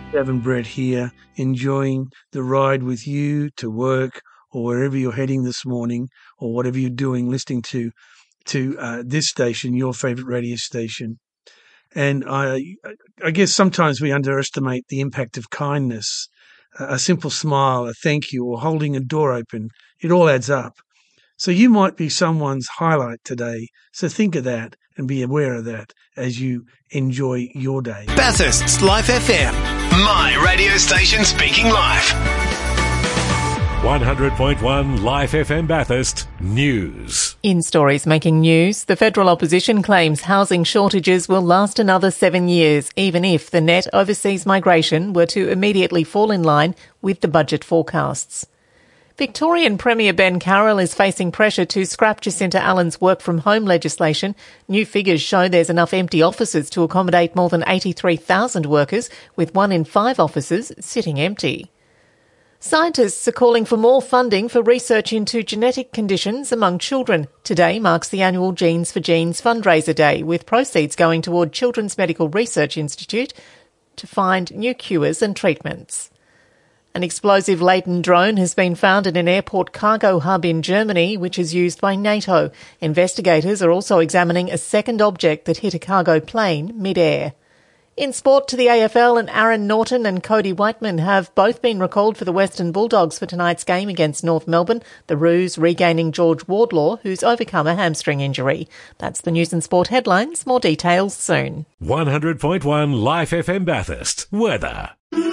Gavin Brett here, enjoying the ride with you to work or wherever you're heading this morning or whatever you're doing, listening to this station, your favourite radio station. And I guess sometimes we underestimate the impact of kindness. A simple smile, a thank you, or holding a door open, it all adds up. So you might be someone's highlight today. So think of that and be aware of that as you enjoy your day. Bathurst's Life FM, my radio station speaking live. 100.1 Life FM Bathurst News. In stories making news, the federal opposition claims housing shortages will last another 7 years, even if the net overseas migration were to immediately fall in line with the budget forecasts. Victorian Premier Ben Carroll is facing pressure to scrap Jacinta Allen's work-from-home legislation. New figures show there's enough empty offices to accommodate more than 83,000 workers, with 1 in 5 offices sitting empty. Scientists are calling for more funding for research into genetic conditions among children. Today marks the annual Genes for Genes fundraiser day, with proceeds going toward Children's Medical Research Institute to find new cures and treatments. An explosive-laden drone has been found in an airport cargo hub in Germany, which is used by NATO. Investigators are also examining a second object that hit a cargo plane mid-air. In sport, to the AFL, and Aaron Norton and Cody Whiteman have both been recalled for the Western Bulldogs for tonight's game against North Melbourne, the Roos regaining George Wardlaw, who's overcome a hamstring injury. That's the news and sport headlines. More details soon. 100.1 Life FM Bathurst. Weather.